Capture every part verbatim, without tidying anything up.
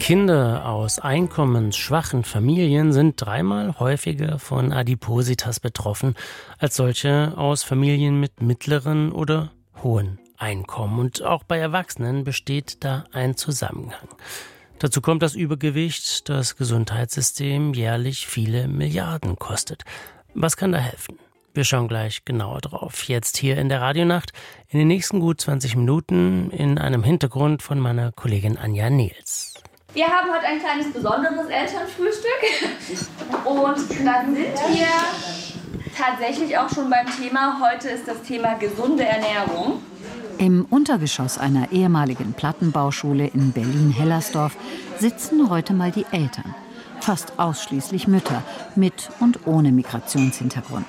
Kinder aus einkommensschwachen Familien sind dreimal häufiger von Adipositas betroffen als solche aus Familien mit mittleren oder hohen Einkommen. Und auch bei Erwachsenen besteht da ein Zusammenhang. Dazu kommt das Übergewicht, das Gesundheitssystem jährlich viele Milliarden kostet. Was kann da helfen? Wir schauen gleich genauer drauf. Jetzt hier in der Radionacht in den nächsten gut zwanzig Minuten in einem Hintergrund von meiner Kollegin Anja Nils. Wir haben heute ein kleines besonderes Elternfrühstück und da sind wir tatsächlich auch schon beim Thema. Heute ist das Thema gesunde Ernährung. Im Untergeschoss einer ehemaligen Plattenbauschule in Berlin-Hellersdorf sitzen heute mal die Eltern. Fast ausschließlich Mütter mit und ohne Migrationshintergrund.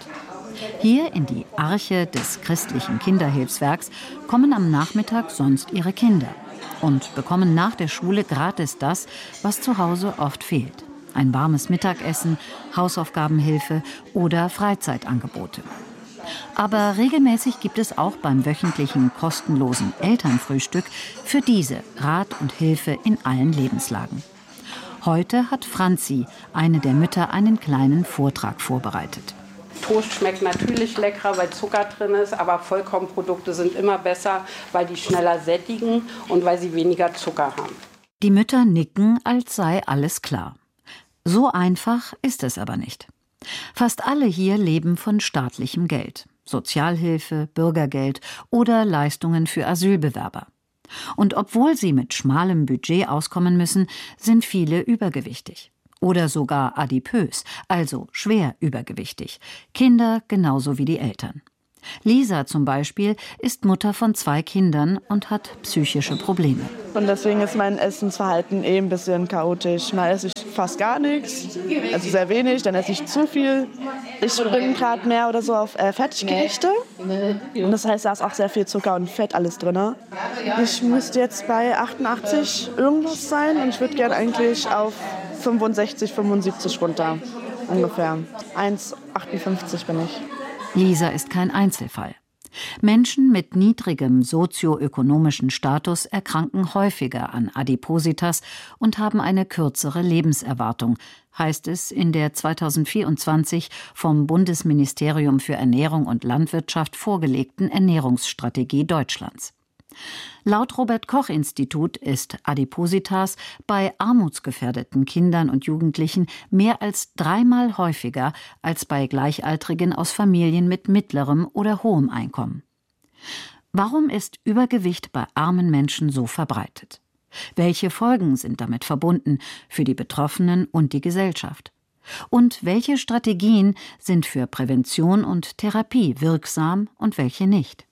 Hier in die Arche des christlichen Kinderhilfswerks kommen am Nachmittag sonst ihre Kinder und bekommen nach der Schule gratis das, was zu Hause oft fehlt. Ein warmes Mittagessen, Hausaufgabenhilfe oder Freizeitangebote. Aber regelmäßig gibt es auch beim wöchentlichen kostenlosen Elternfrühstück für diese Rat und Hilfe in allen Lebenslagen. Heute hat Franzi, eine der Mütter, einen kleinen Vortrag vorbereitet. Toast schmeckt natürlich leckerer, weil Zucker drin ist, aber Vollkornprodukte sind immer besser, weil die schneller sättigen und weil sie weniger Zucker haben. Die Mütter nicken, als sei alles klar. So einfach ist es aber nicht. Fast alle hier leben von staatlichem Geld, Sozialhilfe, Bürgergeld oder Leistungen für Asylbewerber. Und obwohl sie mit schmalem Budget auskommen müssen, sind viele übergewichtig. Oder sogar adipös, also schwer übergewichtig. Kinder genauso wie die Eltern. Lisa zum Beispiel ist Mutter von zwei Kindern und hat psychische Probleme. Und deswegen ist mein Essensverhalten eh ein bisschen chaotisch. Mal esse ich fast gar nichts, also sehr wenig, dann esse ich zu viel. Ich bin gerade mehr oder so auf äh, Fertiggerichte. Und das heißt, da ist auch sehr viel Zucker und Fett alles drin. Ich müsste jetzt bei achtundachtzig irgendwas sein und ich würde gerne eigentlich auf fünfundsechzig, fünfundsiebzig runter, ungefähr. eins Komma achtundfünfzig bin ich. Lisa ist kein Einzelfall. Menschen mit niedrigem sozioökonomischen Status erkranken häufiger an Adipositas und haben eine kürzere Lebenserwartung, heißt es in der zweitausendvierundzwanzig vom Bundesministerium für Ernährung und Landwirtschaft vorgelegten Ernährungsstrategie Deutschlands. Laut Robert-Koch-Institut ist Adipositas bei armutsgefährdeten Kindern und Jugendlichen mehr als dreimal häufiger als bei Gleichaltrigen aus Familien mit mittlerem oder hohem Einkommen. Warum ist Übergewicht bei armen Menschen so verbreitet? Welche Folgen sind damit verbunden für die Betroffenen und die Gesellschaft? Und welche Strategien sind für Prävention und Therapie wirksam und welche nicht?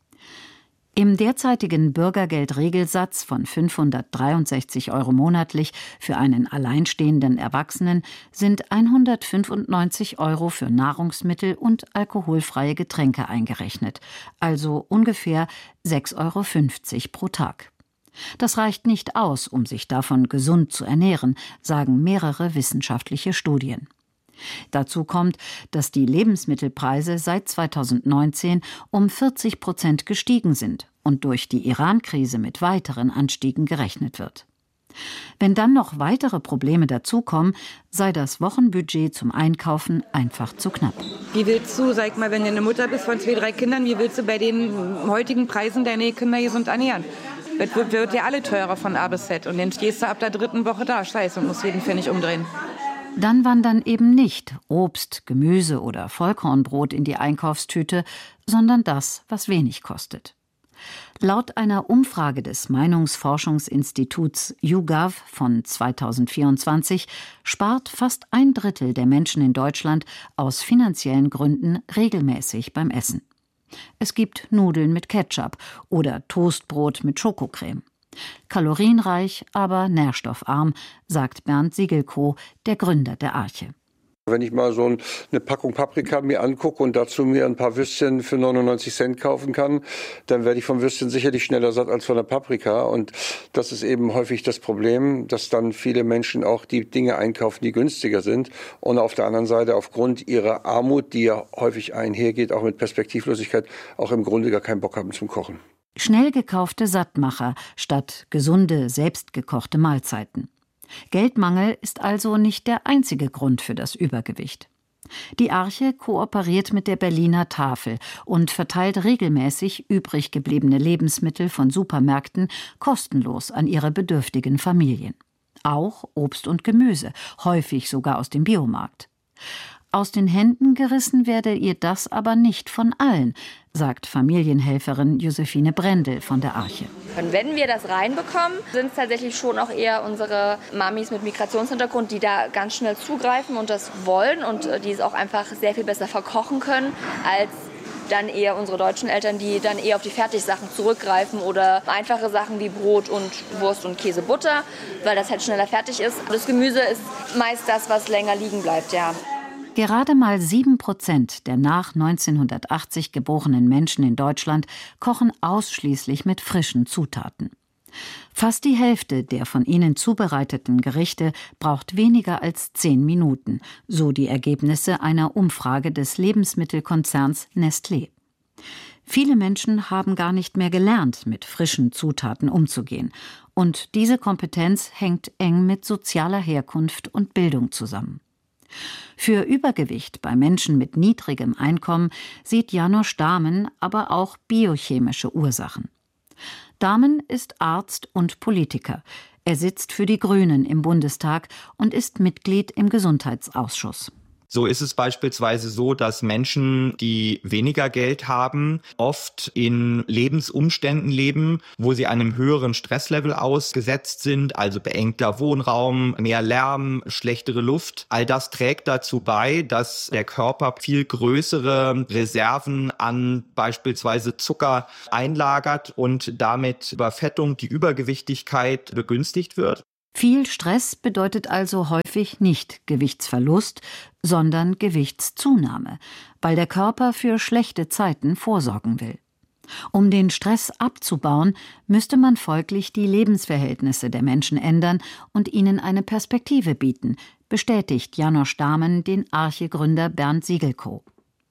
Im derzeitigen Bürgergeldregelsatz von fünfhundertdreiundsechzig Euro monatlich für einen alleinstehenden Erwachsenen sind hundertfünfundneunzig Euro für Nahrungsmittel und alkoholfreie Getränke eingerechnet, also ungefähr sechs Euro fünfzig pro Tag. Das reicht nicht aus, um sich davon gesund zu ernähren, sagen mehrere wissenschaftliche Studien. Dazu kommt, dass die Lebensmittelpreise seit zweitausendneunzehn um vierzig Prozent gestiegen sind und durch die Iran-Krise mit weiteren Anstiegen gerechnet wird. Wenn dann noch weitere Probleme dazukommen, sei das Wochenbudget zum Einkaufen einfach zu knapp. Wie willst du, sag mal, wenn du eine Mutter bist von zwei, drei Kindern, wie willst du bei den heutigen Preisen deine Kinder gesund ernähren? Das wird, wird ja alle teurer von A bis Z und dann stehst du ab der dritten Woche da, scheiße, und musst jeden Pfennig umdrehen. Dann wandern eben nicht Obst, Gemüse oder Vollkornbrot in die Einkaufstüte, sondern das, was wenig kostet. Laut einer Umfrage des Meinungsforschungsinstituts YouGov von zweitausendvierundzwanzig spart fast ein Drittel der Menschen in Deutschland aus finanziellen Gründen regelmäßig beim Essen. Es gibt Nudeln mit Ketchup oder Toastbrot mit Schokocreme. Kalorienreich, aber nährstoffarm, sagt Bernd Siegelkow, der Gründer der Arche. Wenn ich mal so eine Packung Paprika mir angucke und dazu mir ein paar Würstchen für neunundneunzig Cent kaufen kann, dann werde ich vom Würstchen sicherlich schneller satt als von der Paprika. Und das ist eben häufig das Problem, dass dann viele Menschen auch die Dinge einkaufen, die günstiger sind. Und auf der anderen Seite aufgrund ihrer Armut, die ja häufig einhergeht, auch mit Perspektivlosigkeit, auch im Grunde gar keinen Bock haben zum Kochen. Schnell gekaufte Sattmacher statt gesunde, selbstgekochte Mahlzeiten. Geldmangel ist also nicht der einzige Grund für das Übergewicht. Die Arche kooperiert mit der Berliner Tafel und verteilt regelmäßig übrig gebliebene Lebensmittel von Supermärkten kostenlos an ihre bedürftigen Familien. Auch Obst und Gemüse, häufig sogar aus dem Biomarkt. Aus den Händen gerissen werde ihr das aber nicht von allen, sagt Familienhelferin Josephine Brendel von der Arche. Und wenn wir das reinbekommen, sind es tatsächlich schon auch eher unsere Mamis mit Migrationshintergrund, die da ganz schnell zugreifen und das wollen und die es auch einfach sehr viel besser verkochen können, als dann eher unsere deutschen Eltern, die dann eher auf die Fertigsachen zurückgreifen oder einfache Sachen wie Brot und Wurst und Käse, Butter, weil das halt schneller fertig ist. Das Gemüse ist meist das, was länger liegen bleibt, ja. Gerade mal sieben Prozent der nach neunzehnhundertachtzig geborenen Menschen in Deutschland kochen ausschließlich mit frischen Zutaten. Fast die Hälfte der von ihnen zubereiteten Gerichte braucht weniger als zehn Minuten, so die Ergebnisse einer Umfrage des Lebensmittelkonzerns Nestlé. Viele Menschen haben gar nicht mehr gelernt, mit frischen Zutaten umzugehen. Und diese Kompetenz hängt eng mit sozialer Herkunft und Bildung zusammen. Für Übergewicht bei Menschen mit niedrigem Einkommen sieht Janosch Dahmen aber auch biochemische Ursachen. Dahmen ist Arzt und Politiker. Er sitzt für die Grünen im Bundestag und ist Mitglied im Gesundheitsausschuss. So ist es beispielsweise so, dass Menschen, die weniger Geld haben, oft in Lebensumständen leben, wo sie einem höheren Stresslevel ausgesetzt sind, also beengter Wohnraum, mehr Lärm, schlechtere Luft. All das trägt dazu bei, dass der Körper viel größere Reserven an beispielsweise Zucker einlagert und damit Überfettung, die Übergewichtigkeit begünstigt wird. Viel Stress bedeutet also häufig nicht Gewichtsverlust, sondern Gewichtszunahme, weil der Körper für schlechte Zeiten vorsorgen will. Um den Stress abzubauen, müsste man folglich die Lebensverhältnisse der Menschen ändern und ihnen eine Perspektive bieten, bestätigt Janosch Dahmen den Arche-Gründer Bernd Siegelko.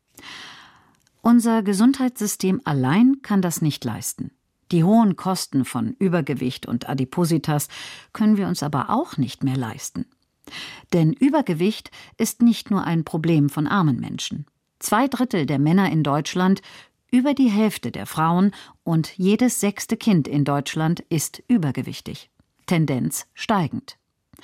Unser Gesundheitssystem allein kann das nicht leisten. Die hohen Kosten von Übergewicht und Adipositas können wir uns aber auch nicht mehr leisten. Denn Übergewicht ist nicht nur ein Problem von armen Menschen. Zwei Drittel der Männer in Deutschland, über die Hälfte der Frauen und jedes sechste Kind in Deutschland ist übergewichtig. Tendenz steigend.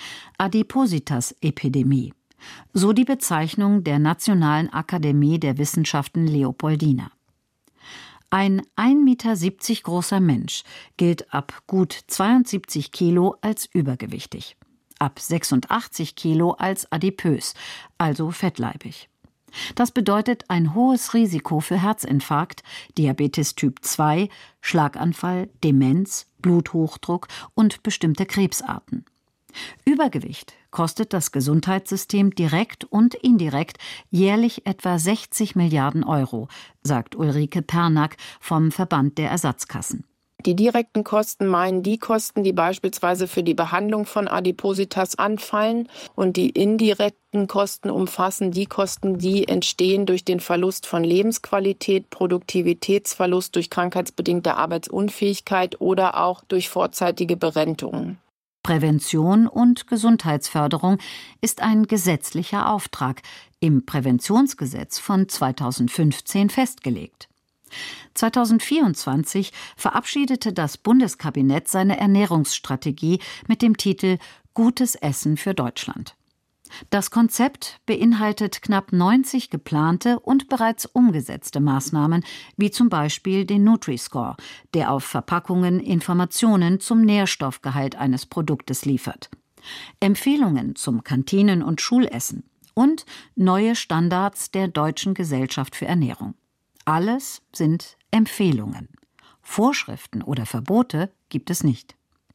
Adipositas-Epidemie. So die Bezeichnung der Nationalen Akademie der Wissenschaften Leopoldina. Ein ein Meter siebzig großer Mensch gilt ab gut zweiundsiebzig Kilo als übergewichtig, ab sechsundachtzig Kilo als adipös, also fettleibig. Das bedeutet ein hohes Risiko für Herzinfarkt, Diabetes Typ zwei, Schlaganfall, Demenz, Bluthochdruck und bestimmte Krebsarten. Übergewicht kostet das Gesundheitssystem direkt und indirekt jährlich etwa sechzig Milliarden Euro, sagt Ulrike Pernack vom Verband der Ersatzkassen. Die direkten Kosten meinen die Kosten, die beispielsweise für die Behandlung von Adipositas anfallen, und die indirekten Kosten umfassen die Kosten, die entstehen durch den Verlust von Lebensqualität, Produktivitätsverlust durch krankheitsbedingte Arbeitsunfähigkeit oder auch durch vorzeitige Berentungen. Prävention und Gesundheitsförderung ist ein gesetzlicher Auftrag, im Präventionsgesetz von zweitausendfünfzehn festgelegt. zweitausendvierundzwanzig verabschiedete das Bundeskabinett seine Ernährungsstrategie mit dem Titel Gutes Essen für Deutschland. Das Konzept beinhaltet knapp neunzig geplante und bereits umgesetzte Maßnahmen, wie zum Beispiel den Nutri-Score, der auf Verpackungen Informationen zum Nährstoffgehalt eines Produktes liefert, Empfehlungen zum Kantinen- und Schulessen und neue Standards der Deutschen Gesellschaft für Ernährung. Alles sind Empfehlungen. Vorschriften oder Verbote gibt es nicht.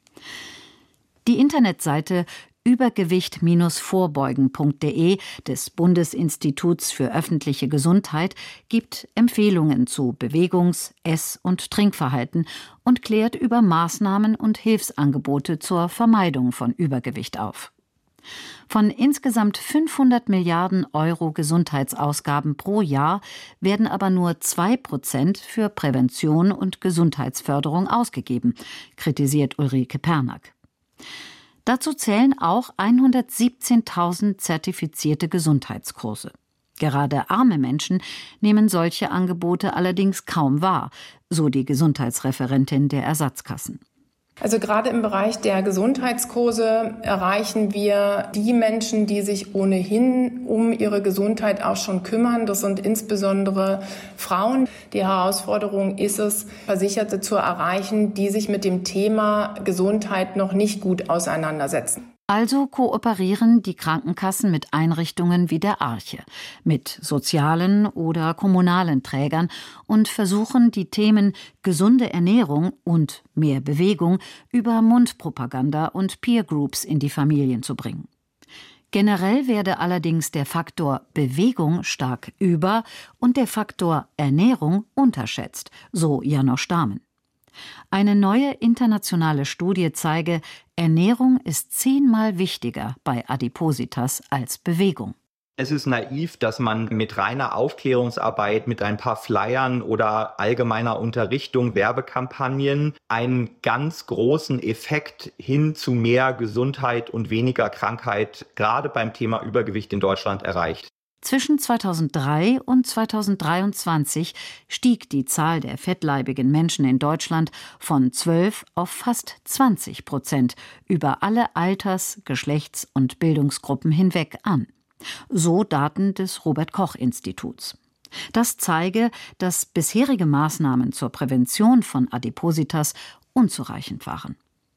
Die Internetseite übergewicht vorbeugen punkt de des Bundesinstituts für öffentliche Gesundheit gibt Empfehlungen zu Bewegungs-, Ess- und Trinkverhalten und klärt über Maßnahmen und Hilfsangebote zur Vermeidung von Übergewicht auf. Von insgesamt fünfhundert Milliarden Euro Gesundheitsausgaben pro Jahr werden aber nur zwei Prozent für Prävention und Gesundheitsförderung ausgegeben, kritisiert Ulrike Pernack. Dazu zählen auch hundertsiebzehntausend zertifizierte Gesundheitskurse. Gerade arme Menschen nehmen solche Angebote allerdings kaum wahr, so die Gesundheitsreferentin der Ersatzkassen. Also gerade im Bereich der Gesundheitskurse erreichen wir die Menschen, die sich ohnehin um ihre Gesundheit auch schon kümmern. Das sind insbesondere Frauen. Die Herausforderung ist es, Versicherte zu erreichen, die sich mit dem Thema Gesundheit noch nicht gut auseinandersetzen. Also kooperieren die Krankenkassen mit Einrichtungen wie der Arche, mit sozialen oder kommunalen Trägern und versuchen, die Themen gesunde Ernährung und mehr Bewegung über Mundpropaganda und Peergroups in die Familien zu bringen. Generell werde allerdings der Faktor Bewegung stark über- und der Faktor Ernährung unterschätzt, so Janosch Dahmen. Eine neue internationale Studie zeige, Ernährung ist zehnmal wichtiger bei Adipositas als Bewegung. Es ist naiv, dass man mit reiner Aufklärungsarbeit, mit ein paar Flyern oder allgemeiner Unterrichtung, Werbekampagnen einen ganz großen Effekt hin zu mehr Gesundheit und weniger Krankheit gerade beim Thema Übergewicht in Deutschland erreicht. Zwischen zweitausenddrei und zweitausenddreiundzwanzig stieg die Zahl der fettleibigen Menschen in Deutschland von zwölf auf fast zwanzig Prozent über alle Alters-, Geschlechts- und Bildungsgruppen hinweg an. So Daten des Robert-Koch-Instituts. Das zeige, dass bisherige Maßnahmen zur Prävention von Adipositas unzureichend waren.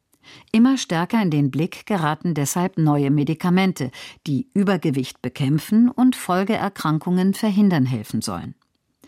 Immer stärker in den Blick geraten deshalb neue Medikamente, die Übergewicht bekämpfen und Folgeerkrankungen verhindern helfen sollen.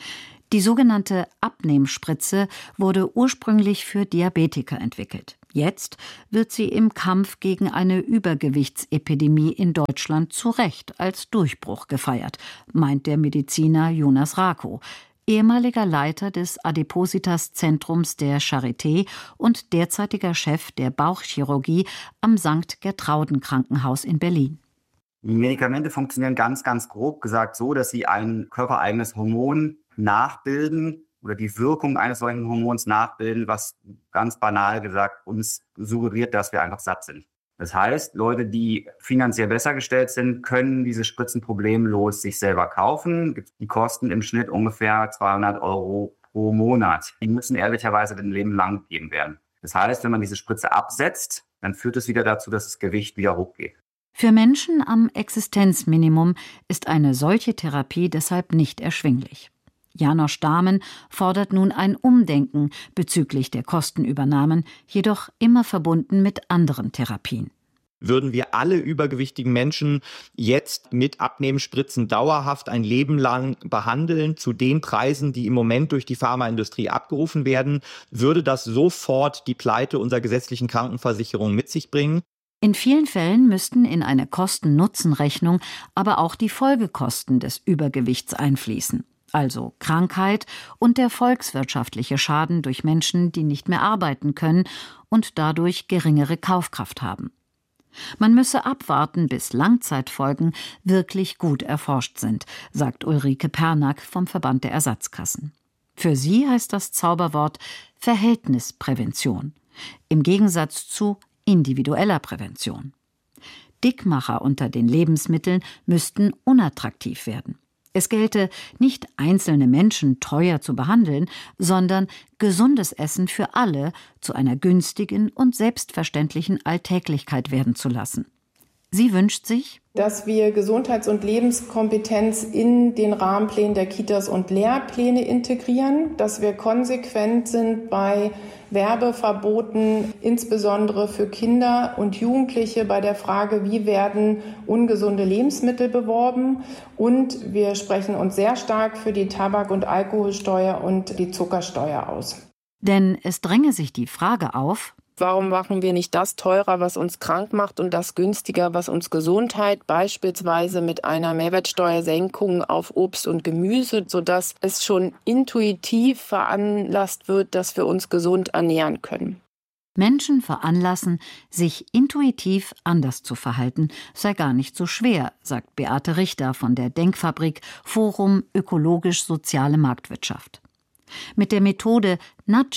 Die sogenannte Abnehmspritze wurde ursprünglich für Diabetiker entwickelt. Jetzt wird sie im Kampf gegen eine Übergewichtsepidemie in Deutschland zu Recht als Durchbruch gefeiert, meint der Mediziner Jonas Rakow, ehemaliger Leiter des Adipositas-Zentrums der Charité und derzeitiger Chef der Bauchchirurgie am Sankt Gertrauden-Krankenhaus in Berlin. Die Medikamente funktionieren ganz, ganz grob gesagt so, dass sie ein körpereigenes Hormon nachbilden oder die Wirkung eines solchen Hormons nachbilden, was ganz banal gesagt uns suggeriert, dass wir einfach satt sind. Das heißt, Leute, die finanziell besser gestellt sind, können diese Spritzen problemlos sich selber kaufen. Die kosten im Schnitt ungefähr zweihundert Euro pro Monat. Die müssen ehrlicherweise ein Leben lang gegeben werden. Das heißt, wenn man diese Spritze absetzt, dann führt es wieder dazu, dass das Gewicht wieder hochgeht. Für Menschen am Existenzminimum ist eine solche Therapie deshalb nicht erschwinglich. Janosch Dahmen fordert nun ein Umdenken bezüglich der Kostenübernahmen, jedoch immer verbunden mit anderen Therapien. Würden wir alle übergewichtigen Menschen jetzt mit Abnehmspritzen dauerhaft ein Leben lang behandeln, zu den Preisen, die im Moment durch die Pharmaindustrie abgerufen werden, würde das sofort die Pleite unserer gesetzlichen Krankenversicherung mit sich bringen. In vielen Fällen müssten in eine Kosten-Nutzen-Rechnung aber auch die Folgekosten des Übergewichts einfließen. Also Krankheit und der volkswirtschaftliche Schaden durch Menschen, die nicht mehr arbeiten können und dadurch geringere Kaufkraft haben. Man müsse abwarten, bis Langzeitfolgen wirklich gut erforscht sind, sagt Ulrike Pernack vom Verband der Ersatzkassen. Für sie heißt das Zauberwort Verhältnisprävention, im Gegensatz zu individueller Prävention. Dickmacher unter den Lebensmitteln müssten unattraktiv werden. Es gelte, nicht einzelne Menschen teuer zu behandeln, sondern gesundes Essen für alle zu einer günstigen und selbstverständlichen Alltäglichkeit werden zu lassen. Sie wünscht sich, dass wir Gesundheits- und Lebenskompetenz in den Rahmenplänen der Kitas und Lehrpläne integrieren, dass wir konsequent sind bei Werbeverboten, insbesondere für Kinder und Jugendliche bei der Frage, wie werden ungesunde Lebensmittel beworben. Und wir sprechen uns sehr stark für die Tabak- und Alkoholsteuer und die Zuckersteuer aus. Denn es dränge sich die Frage auf: Warum machen wir nicht das teurer, was uns krank macht, und das günstiger, was uns Gesundheit, beispielsweise mit einer Mehrwertsteuersenkung auf Obst und Gemüse, sodass es schon intuitiv veranlasst wird, dass wir uns gesund ernähren können. Menschen veranlassen, sich intuitiv anders zu verhalten, sei gar nicht so schwer, sagt Beate Richter von der Denkfabrik Forum Ökologisch-Soziale Marktwirtschaft. Mit der Methode Nudging,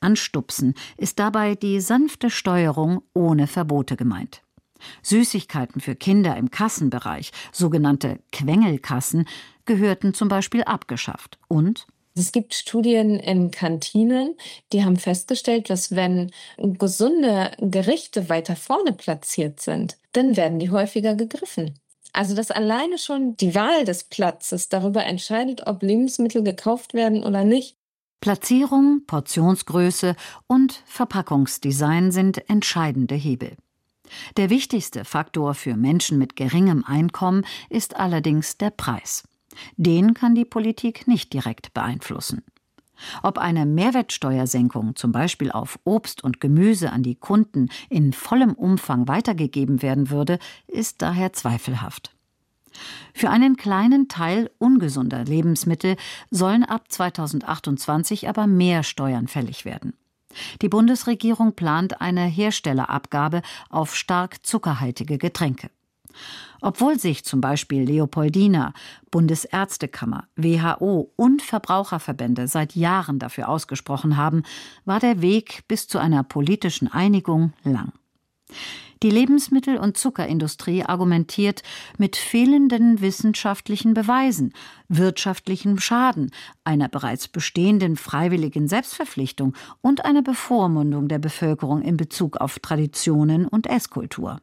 anstupsen, ist dabei die sanfte Steuerung ohne Verbote gemeint. Süßigkeiten für Kinder im Kassenbereich, sogenannte Quengelkassen, gehörten zum Beispiel abgeschafft. Und es gibt Studien in Kantinen, die haben festgestellt, dass wenn gesunde Gerichte weiter vorne platziert sind, dann werden die häufiger gegriffen. Also dass alleine schon die Wahl des Platzes darüber entscheidet, ob Lebensmittel gekauft werden oder nicht. Platzierung, Portionsgröße und Verpackungsdesign sind entscheidende Hebel. Der wichtigste Faktor für Menschen mit geringem Einkommen ist allerdings der Preis. Den kann die Politik nicht direkt beeinflussen. Ob eine Mehrwertsteuersenkung zum Beispiel auf Obst und Gemüse an die Kunden in vollem Umfang weitergegeben werden würde, ist daher zweifelhaft. Für einen kleinen Teil ungesunder Lebensmittel sollen ab zweitausendachtundzwanzig aber mehr Steuern fällig werden. Die Bundesregierung plant eine Herstellerabgabe auf stark zuckerhaltige Getränke. Obwohl sich zum Beispiel Leopoldina, Bundesärztekammer, W H O und Verbraucherverbände seit Jahren dafür ausgesprochen haben, war der Weg bis zu einer politischen Einigung lang. Die Lebensmittel- und Zuckerindustrie argumentiert mit fehlenden wissenschaftlichen Beweisen, wirtschaftlichem Schaden, einer bereits bestehenden freiwilligen Selbstverpflichtung und einer Bevormundung der Bevölkerung in Bezug auf Traditionen und Esskultur.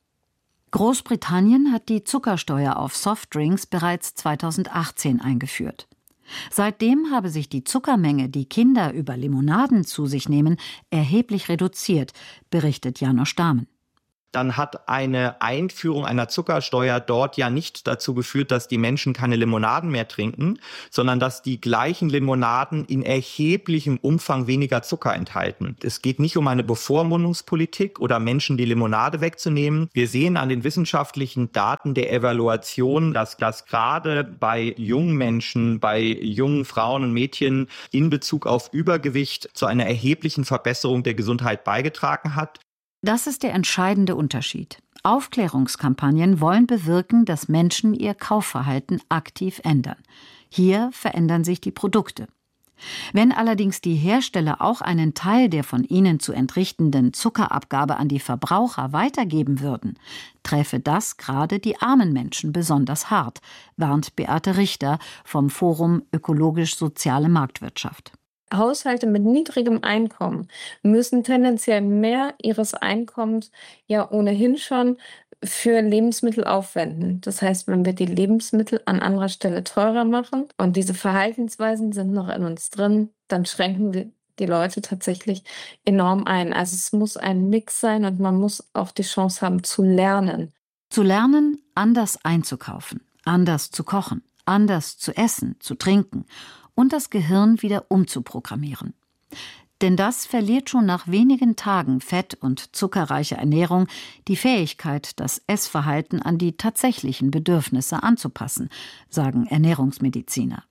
Großbritannien hat die Zuckersteuer auf Softdrinks bereits zweitausendachtzehn eingeführt. Seitdem habe sich die Zuckermenge, die Kinder über Limonaden zu sich nehmen, erheblich reduziert, berichtet Janosch Dahmen. Dann hat eine Einführung einer Zuckersteuer dort ja nicht dazu geführt, dass die Menschen keine Limonaden mehr trinken, sondern dass die gleichen Limonaden in erheblichem Umfang weniger Zucker enthalten. Es geht nicht um eine Bevormundungspolitik oder Menschen die Limonade wegzunehmen. Wir sehen an den wissenschaftlichen Daten der Evaluation, dass das gerade bei jungen Menschen, bei jungen Frauen und Mädchen in Bezug auf Übergewicht zu einer erheblichen Verbesserung der Gesundheit beigetragen hat. Das ist der entscheidende Unterschied. Aufklärungskampagnen wollen bewirken, dass Menschen ihr Kaufverhalten aktiv ändern. Hier verändern sich die Produkte. Wenn allerdings die Hersteller auch einen Teil der von ihnen zu entrichtenden Zuckerabgabe an die Verbraucher weitergeben würden, träfe das gerade die armen Menschen besonders hart, warnt Beate Richter vom Forum Ökologisch-Soziale Marktwirtschaft. Haushalte mit niedrigem Einkommen müssen tendenziell mehr ihres Einkommens ja ohnehin schon für Lebensmittel aufwenden. Das heißt, wenn wir die Lebensmittel an anderer Stelle teurer machen und diese Verhaltensweisen sind noch in uns drin, dann schränken wir die Leute tatsächlich enorm ein. Also es muss ein Mix sein und man muss auch die Chance haben zu lernen. Zu lernen, anders einzukaufen, anders zu kochen, anders zu essen, zu trinken und das Gehirn wieder umzuprogrammieren. Denn das verliert schon nach wenigen Tagen fett- und zuckerreicher Ernährung die Fähigkeit, das Essverhalten an die tatsächlichen Bedürfnisse anzupassen, sagen Ernährungsmediziner.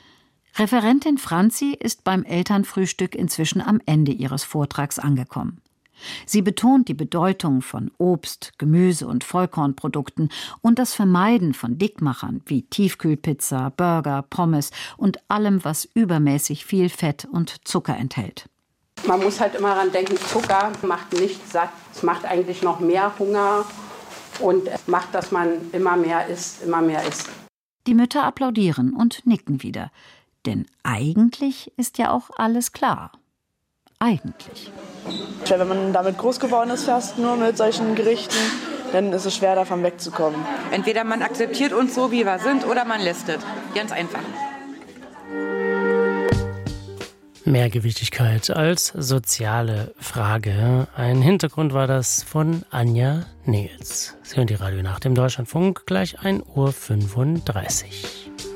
Referentin Franzi ist beim Elternfrühstück inzwischen am Ende ihres Vortrags angekommen. Sie betont die Bedeutung von Obst, Gemüse und Vollkornprodukten und das Vermeiden von Dickmachern wie Tiefkühlpizza, Burger, Pommes und allem, was übermäßig viel Fett und Zucker enthält. Man muss halt immer daran denken, Zucker macht nicht satt, es macht eigentlich noch mehr Hunger und es macht, dass man immer mehr isst, immer mehr isst. Die Mütter applaudieren und nicken wieder, denn eigentlich ist ja auch alles klar. Eigentlich. Wenn man damit groß geworden ist, fast nur mit solchen Gerichten, dann ist es schwer, davon wegzukommen. Entweder man akzeptiert uns so, wie wir sind, oder man lässt es. Ganz einfach. Mehrgewichtigkeit als soziale Frage. Ein Hintergrund war das von Anja Nehls. Sie hören die Radio nach dem Deutschlandfunk, gleich ein Uhr fünfunddreißig.